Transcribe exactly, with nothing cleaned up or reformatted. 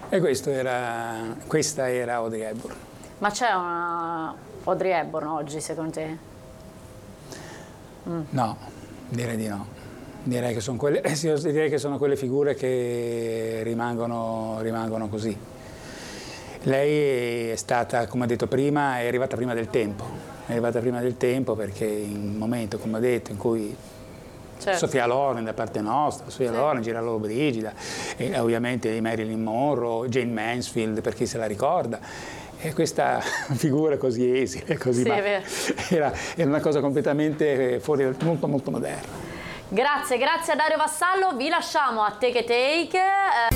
E questo era, questa era Audrey Hepburn. Ma c'è una Audrey Hepburn oggi, secondo te? Mm. No, direi di no. Direi che sono quelle, direi che sono quelle figure che rimangono, rimangono così. Lei è stata, come ho detto prima, è arrivata prima del tempo. È arrivata prima del tempo perché in un momento, come ho detto, in cui certo. Sofia Loren da parte nostra, Sofia certo. Loren, Geraldo Brigida, e ovviamente Marilyn Monroe, Jane Mansfield, per chi se la ricorda. E questa figura così esile, così sì, era, era una cosa completamente fuori, molto molto moderna. Grazie, grazie a Dario Vassallo, vi lasciamo a Take a Take,